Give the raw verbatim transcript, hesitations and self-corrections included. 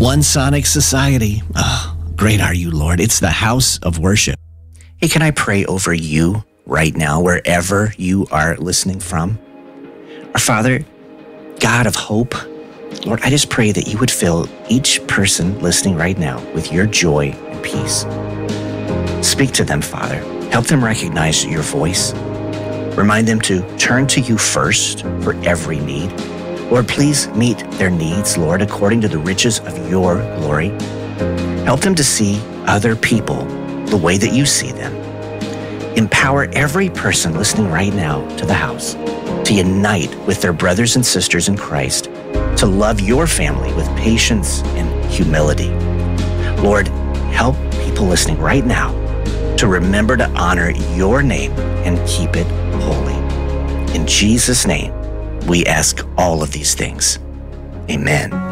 One Sonic Society. Oh, great are you, Lord. It's the house of worship. Hey, can I pray over you right now, wherever you are listening from? Our Father, God of hope, Lord, I just pray that you would fill each person listening right now with your joy and peace. Speak to them, Father. Help them recognize your voice. Remind them to turn to you first for every need. Lord, please meet their needs, Lord, according to the riches of your glory. Help them to see other people the way that you see them. Empower every person listening right now to the house to unite with their brothers and sisters in Christ, to love your family with patience and humility. Lord, help people listening right now to remember to honor your name and keep it holy. In Jesus' name, we ask all of these things. Amen.